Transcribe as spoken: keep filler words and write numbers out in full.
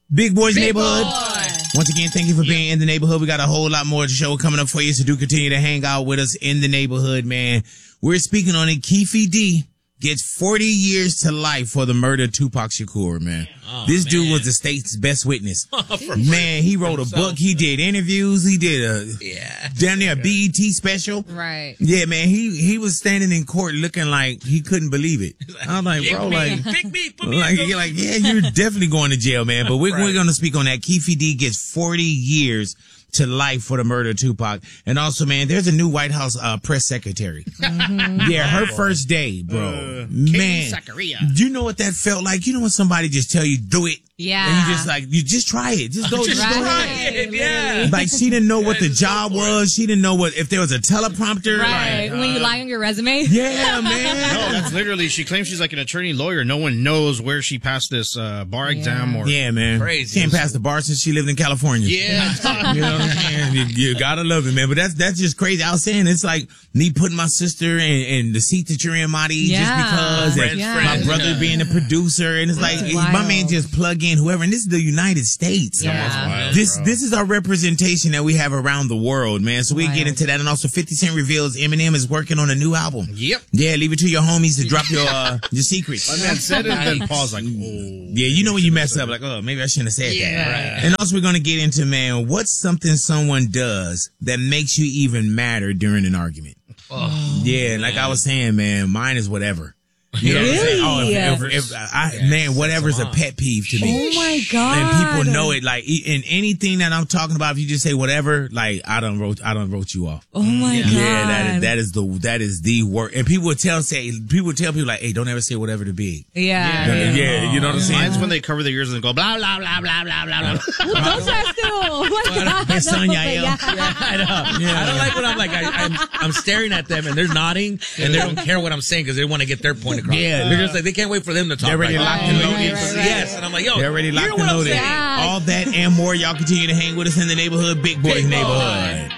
Big Boys Big Neighborhood. Boy. Once again, thank you for being in the neighborhood. We got a whole lot more to show coming up for you, so do continue to hang out with us in the neighborhood, man. We're speaking on it. Keefe D gets forty years to life for the murder of Tupac Shakur, man. Oh, this man. dude was the state's best witness. Man, he wrote a book. He did interviews. He did a Yeah. down there a B E T special. Right. Yeah, man. He he was standing in court looking like he couldn't believe it. I was like, Pick bro, me, like, pick me, put me like, in you're like, yeah, you're definitely going to jail, man. But we're Right. we're gonna speak on that. Keefe D gets forty years to life for the murder of Tupac. And also, man, there's a new White House uh, press secretary. Mm-hmm. Yeah, her first day, bro. Uh, man, Zachariah. do you know what that felt like? You know when somebody just tell you, do it. Yeah. And you just like, you just try it. Just go, just Right. go ahead. Right, yeah. Like, she didn't know what the Yeah, just job go for it. was. She didn't know what, if there was a teleprompter. Right. Like, when you lie on your resume. yeah, man. No, that's literally, she claims she's like an attorney lawyer. No one knows where she passed this uh, bar exam or. Yeah, man. Crazy. Can't pass the bar since she lived in California. Yeah. You know what I'm saying? You, you gotta love it, man. But that's that's just crazy. I was saying it's like me putting my sister in, in the seat that you're in, Marty, Yeah. just because. Friends, and Yeah. my friends. brother Yeah. being the producer, and it's like That's my wild. man just plug in whoever. And this is the United States. Yeah. That's wild, This bro. this is our representation that we have around the world, man. So we Wild. get into that, and also fifty Cent reveals Eminem is working on a new album. Yep. Yeah, leave it to your homies to drop your uh, your secrets. My man said it and then paused like, oh. Yeah, you know when you mess up, like, oh, maybe I shouldn't have said Yeah. that. Right. And also we're going to get into, man, what's something someone does that makes you even madder during an argument? Oh, Yeah, like I was saying, man, mine is whatever. You know what I'm saying? Oh, if, if, if I, man, whatever's a pet peeve to me. Oh my God. And people know it. Like in anything that I'm talking about, if you just say whatever, like I don't wrote, I don't wrote you off. Oh my God. Yeah, that is, that is the that is the word. And people would tell say people would tell people like, hey, don't ever say whatever to big. Yeah. Yeah, yeah, you know what I'm saying? Mine's when they cover their ears and go blah, blah, blah, blah, blah, blah, blah. Those are still. Oh my God. Yes, son, No, yeah, but yeah. I know. I don't like when I'm like, I, I'm, I'm staring at them and they're nodding and they don't care what I'm saying because they want to get their point across. Yeah. They're just like, they can't wait for them to talk. They're already right locked now. and Right, loaded. right, right. Yes. And I'm like, yo, They're already you locked know and what I'm loaded. saying? Yeah. All that and more. Y'all continue to hang with us in the neighborhood. Big Boys Big Boy. Neighborhood.